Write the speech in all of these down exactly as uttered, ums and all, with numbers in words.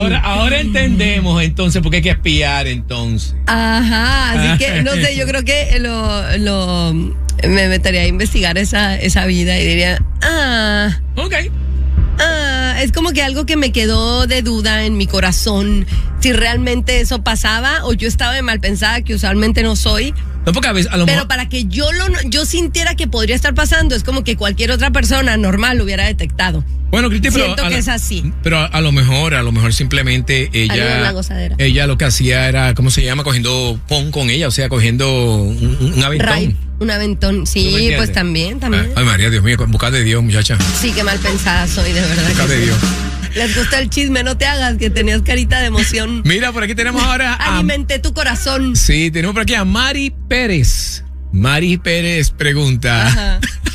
Ahora, ahora entendemos entonces por qué hay que espiar entonces. Ajá, así que no sé, yo creo que lo, lo me metería a investigar esa, esa vida y diría, ah, Ok. ah, es como que algo que me quedó de duda en mi corazón, si realmente eso pasaba o yo estaba de mal pensada, que usualmente no soy. No, porque a veces a lo Pero mejor. para que yo lo yo sintiera que podría estar pasando, es como que cualquier otra persona normal lo hubiera detectado. Bueno, Cristi, pero. Siento a que la- es así. Pero a, a lo mejor, a lo mejor simplemente Algo en la ella. gozadera. Ella lo que hacía era, ¿cómo se llama? Cogiendo pon con ella, o sea, cogiendo un, un- un aventón. Ray, un aventón. ¿Tú me Sí, entiendes? pues también, también. Ay, María, Dios mío, busca de Dios, muchacha. Sí, qué mal pensada soy, de verdad. Busca que de sí. Dios. Les gusta el chisme, no te hagas, que tenías carita de emoción. Mira, por aquí tenemos ahora a. Alimenté tu corazón. Sí, tenemos por aquí a Mari Pérez. Mari Pérez pregunta. Ajá.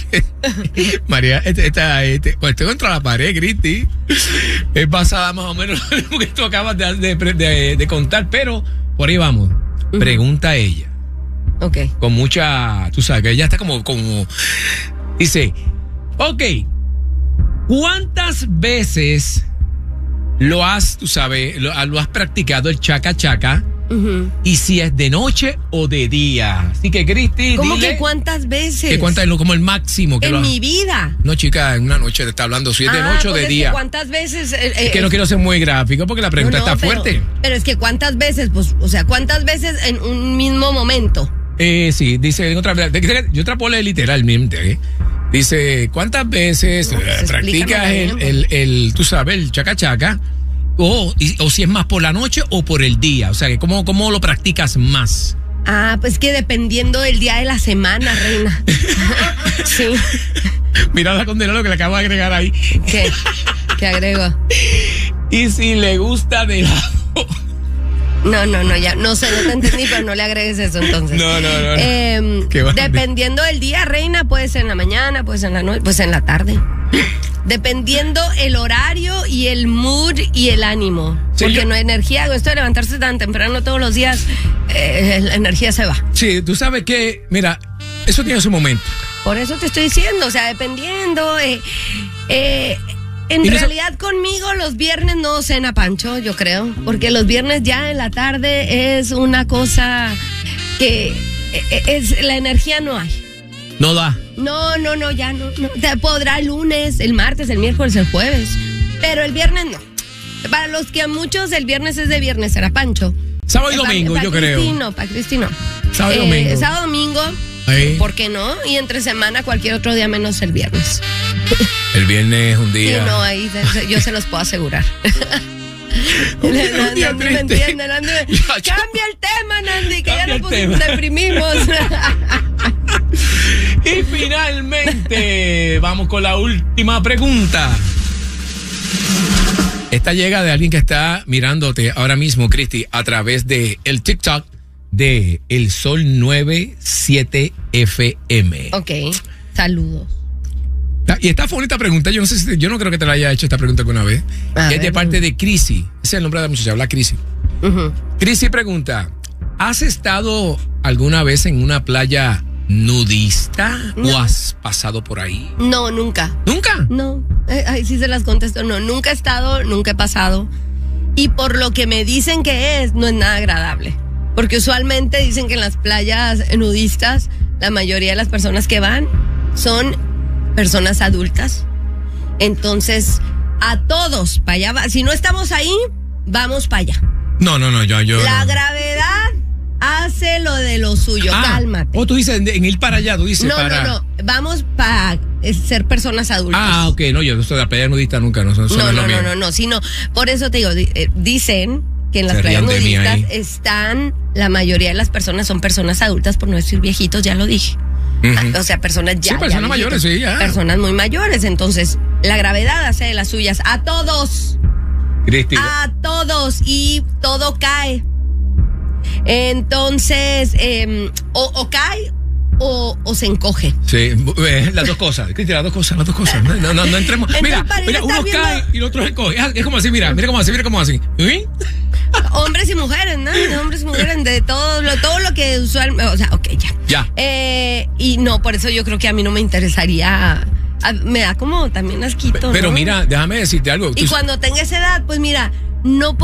María, este, esta, este, pues estoy contra la pared, Cristi. Es basada más o menos en lo que tú acabas de, de- de- de contar, pero por ahí vamos. Pregunta ella. Ok. Con mucha, tú sabes que ella está como, como, dice, ok, ¿cuántas veces lo has, tú sabes, lo, lo has practicado el chaca chaca? Ujú. Y si es de noche o de día. Así que, Cristi, ¿Cómo dile que cuántas veces? que cuántas es lo como el máximo que lo En has- mi vida. No, chica, en una noche te está hablando, si es de Ah, noche o pues de es que día. ¿Cuántas veces? Eh, eh, Es que no quiero ser muy gráfico porque la pregunta no, no, está pero- fuerte. Pero es que ¿cuántas veces? Pues, o sea, ¿cuántas veces en un mismo momento? Eh, sí, dice en otra yo trapolé literalmente, ¿eh? Dice, ¿cuántas veces No, eh, pues, practicas explícame el, bien, el, el, tú sabes, el chaca chaca? O, y- o si es más por la noche o por el día. O sea, que ¿cómo, cómo lo practicas más? Ah, pues que dependiendo del día de la semana, reina. Sí. Mira la condena lo que le acabo de agregar ahí. ¿Qué? ¿Qué agrego? Y si le gusta de lado. No, no, no, ya, no sé, no te entendí, pero no le agregues eso entonces. No, no, no, no. Eh, Qué va- dependiendo del día, reina, puede ser en la mañana, puede ser en la noche, pues en la tarde. Dependiendo el horario y el mood y el ánimo. Sí, Porque yo- no hay energía, esto de levantarse tan temprano todos los días, eh, la energía se va. Sí, tú sabes que, mira, eso tiene su momento. Por eso te estoy diciendo, o sea, dependiendo. Eh, eh, en Y no se- realidad conmigo los viernes no cena Pancho, yo creo, porque los viernes ya en la tarde es una cosa que eh, es la energía no hay. No da. No, no, no, ya no, no. Te podrá el lunes, el martes, el miércoles, el jueves, pero el viernes no. Para los que a muchos el viernes es de viernes, será Pancho. Sábado y Eh, pa- domingo, pa yo creo. Cristino, para Cristino. Sábado y Eh, domingo. Sábado, domingo. Ahí. ¿Por qué no? Y entre semana cualquier otro día menos el viernes. El viernes es un Sí, día. no, ahí se- yo se los puedo asegurar. Un día- un Nandi día me triste. entiende, Nandi. Ya, ya. Cambia el tema, Nandi, que Cambia ya el nos tema. deprimimos. Y finalmente, vamos con la última pregunta. Esta llega de alguien que está mirándote ahora mismo, Cristi, a través de el TikTok de El Sol noventa y siete F M. Ok, saludos. Y esta fue bonita pregunta, yo no sé si, yo no creo que te la haya hecho esta pregunta alguna vez. A Es de ver. parte de Crisi. Ese es el nombre de la muchacha, habla Crisi. Ujú. Crisi pregunta, ¿has estado alguna vez en una playa nudista No. o has pasado por ahí? No, nunca. ¿Nunca? No, eh, ay, sí se las contesto. No, nunca he estado, nunca he pasado. Y por lo que me dicen que es, no es nada agradable. Porque usualmente dicen que en las playas nudistas, la mayoría de las personas que van son personas adultas. Entonces, a todos, para allá va. Si no estamos ahí, vamos para allá. No, no, no, yo, yo. La no. gravedad hace lo de lo suyo. Ah, Cálmate. O tú dices en, en ir para allá, tú dices No, para. no, no. Vamos para ser personas adultas. Ah, ok, no, yo esto de la playa nudista nunca, no, eso no, No, es lo no, mío. no, no, no, sino, por eso te digo, di- eh, dicen que en las Se playas rían de mí nudistas ahí. están, la mayoría de las personas son personas adultas, por no decir viejitos, ya lo dije. Ujú. Ah, o sea, personas ya. Sí, personas ya mayores, viejitos. sí, ya. Personas muy mayores, entonces, la gravedad hace de las suyas a todos, Cristi, a todos, y todo cae. Entonces, eh, o, o cae o, o se encoge. sí, eh, las dos cosas, Cristi, las dos cosas, las dos cosas. No, no, no, no entremos. Entonces, Mira, para ir mira, a estar uno viendo- cae y el otro se coge. Es como así, mira, mira cómo así, mira cómo así. ¿Sí? Hombres y mujeres, ¿no? Hombres y mujeres, de todo lo, todo lo que usualmente, o sea, ok, ya. Ya. Eh, y no, por eso yo creo que a mí no me interesaría, a- me da como también asquito, Pero ¿no? mira, déjame decirte algo. Y Tú- cuando tenga esa edad, pues mira, no